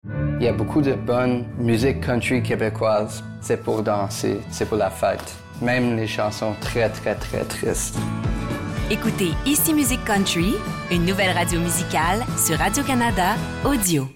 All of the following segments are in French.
Il y a beaucoup de bonne musique country québécoise. C'est pour danser, c'est pour la fête. Même les chansons très, très, très tristes. Écoutez Ici Musique Country, une nouvelle radio musicale sur Radio-Canada Audio.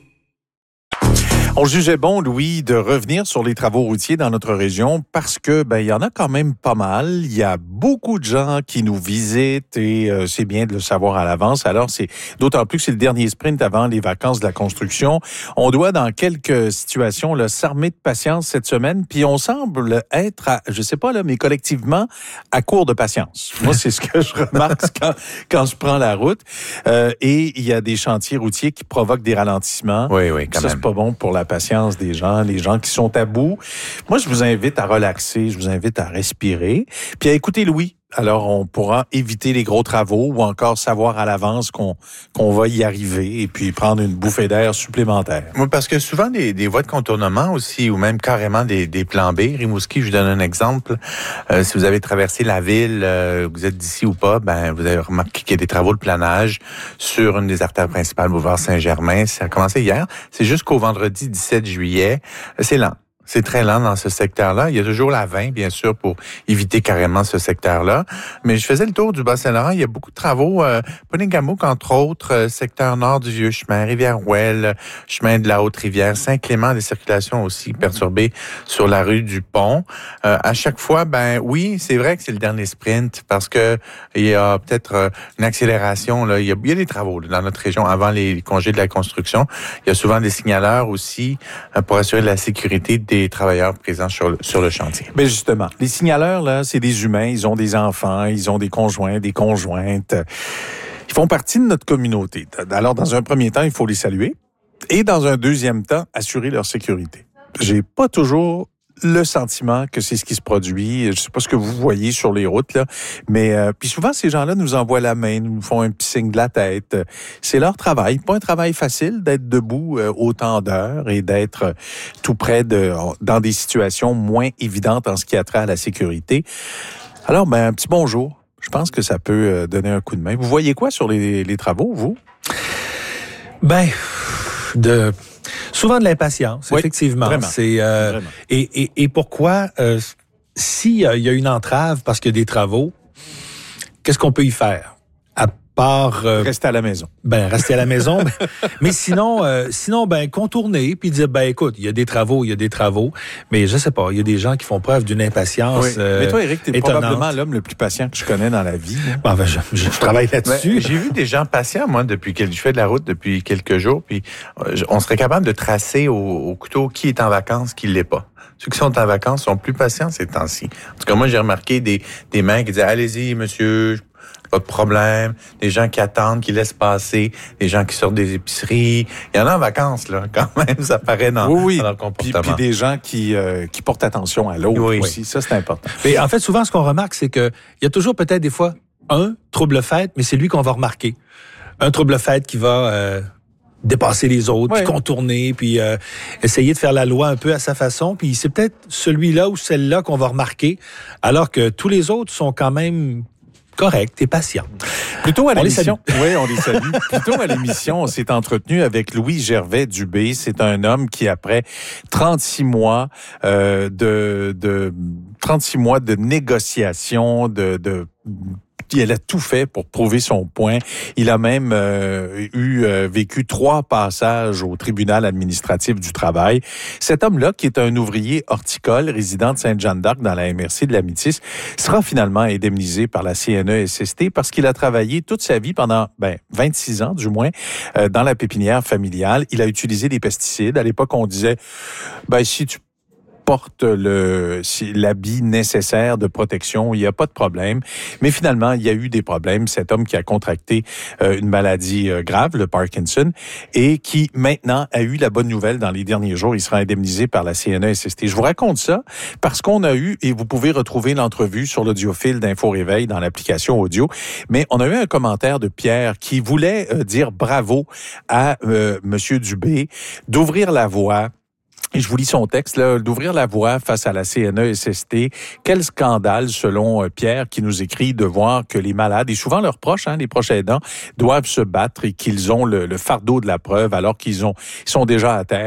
On jugeait bon, Louis, de revenir sur les travaux routiers dans notre région parce que, il y en a quand même pas mal. Il y a beaucoup de gens qui nous visitent et c'est bien de le savoir à l'avance. Alors, c'est d'autant plus que c'est le dernier sprint avant les vacances de la construction. On doit, dans quelques situations, s'armer de patience cette semaine. Puis on semble être, je sais pas, mais collectivement, à court de patience. Moi, c'est ce que je remarque quand je prends la route. Et il y a des chantiers routiers qui provoquent des ralentissements. Oui, quand même. C'est pas bon pour la patience des gens, les gens qui sont à bout. Moi, je vous invite à relaxer, je vous invite à respirer, puis à écouter Louis. Alors, on pourra éviter les gros travaux ou encore savoir à l'avance qu'on va y arriver et puis prendre une bouffée d'air supplémentaire. Oui, parce que souvent, des voies de contournement aussi, ou même carrément des plans B. Rimouski, je vous donne un exemple. Si vous avez traversé la ville, vous êtes d'ici ou pas, vous avez remarqué qu'il y a des travaux de planage sur une des artères principales, boulevard Saint-Germain. Ça a commencé hier. C'est jusqu'au vendredi 17 juillet. C'est lent. C'est très lent dans ce secteur-là. Il y a toujours la 20, bien sûr, pour éviter carrément ce secteur-là. Mais je faisais le tour du Bas-Saint-Laurent. Il y a beaucoup de travaux. Ponégamouk, entre autres, secteur nord du Vieux-Chemin, Rivière-Ouelle, chemin de la Haute-Rivière, Saint-Clément, des circulations aussi perturbées sur la rue du Pont. À chaque fois, oui, c'est vrai que c'est le dernier sprint parce que il y a peut-être une accélération. Là. Il y a des travaux là, dans notre région avant les congés de la construction. Il y a souvent des signaleurs aussi pour assurer la sécurité des travailleurs présents sur le chantier. Mais justement, les signaleurs, là, c'est des humains, ils ont des enfants, ils ont des conjoints, des conjointes. Ils font partie de notre communauté. Alors, dans un premier temps, il faut les saluer. Et dans un deuxième temps, assurer leur sécurité. J'ai pas toujours le sentiment que c'est ce qui se produit. Je sais pas ce que vous voyez sur les routes, là, mais puis souvent, ces gens-là nous envoient la main, nous font un petit signe de la tête. C'est leur travail. Pas un travail facile d'être debout autant d'heures et d'être tout près dans des situations moins évidentes en ce qui a trait à la sécurité. Alors, un petit bonjour. Je pense que ça peut donner un coup de main. Vous voyez quoi sur les travaux, vous? Souvent de l'impatience, oui, effectivement. Vraiment, vraiment. Et pourquoi, s'il y a une entrave parce qu'il y a des travaux, qu'est-ce qu'on peut y faire? À part... rester à la maison. Rester à la maison. Mais sinon, contourner, puis dire, écoute, il y a des travaux. Mais je sais pas, il y a des gens qui font preuve d'une impatience Mais toi, Éric, t'es étonnante. probablement l'homme le plus patient que je connais dans la vie. Je travaille là-dessus. J'ai vu des gens patients, moi, je fais de la route depuis quelques jours, puis on serait capable de tracer au couteau qui est en vacances, qui l'est pas. Ceux qui sont en vacances sont plus patients ces temps-ci. En tout cas, moi, j'ai remarqué des mains qui disaient « Allez-y, monsieur, pas de problème », des gens qui attendent, qui laissent passer, des gens qui sortent des épiceries. Il y en a en vacances, là, quand même, ça paraît dans leur comportement. Puis des gens qui portent attention à l'autre aussi. Ça, c'est important. Mais en fait, souvent, ce qu'on remarque, c'est que il y a toujours peut-être des fois un trouble-fête, mais c'est lui qu'on va remarquer. Un trouble-fête qui va... dépasser les autres, puis contourner, puis essayer de faire la loi un peu à sa façon. Puis c'est peut-être celui-là ou celle-là qu'on va remarquer, alors que tous les autres sont quand même corrects et patients. Plutôt à l'émission, oui, on les salue. Plutôt à l'émission, on s'est entretenu avec Louis Gervais-Dubé. C'est un homme qui, après 36 mois de négociations, il a tout fait pour prouver son point. Il a même vécu 3 passages au tribunal administratif du travail. Cet homme-là, qui est un ouvrier horticole résident de Sainte-Jeanne-d'Arc dans la MRC de la Métis, sera finalement indemnisé par la CNESST parce qu'il a travaillé toute sa vie pendant 26 ans du moins dans la pépinière familiale. Il a utilisé des pesticides. À l'époque, on disait si tu porte l'habit nécessaire de protection, il n'y a pas de problème. Mais finalement, il y a eu des problèmes. Cet homme qui a contracté une maladie grave, le Parkinson, et qui maintenant a eu la bonne nouvelle dans les derniers jours. Il sera indemnisé par la CNESST. Je vous raconte ça parce qu'on a eu, et vous pouvez retrouver l'entrevue sur l'audiophile d'Info Réveil dans l'application audio, mais on a eu un commentaire de Pierre qui voulait dire bravo à Monsieur Dubé d'ouvrir la voie. Et je vous lis son texte, là, d'ouvrir la voie face à la CNESST. Quel scandale, selon Pierre, qui nous écrit de voir que les malades, et souvent leurs proches, les proches aidants, doivent se battre et qu'ils ont le fardeau de la preuve alors qu'ils sont déjà à terre.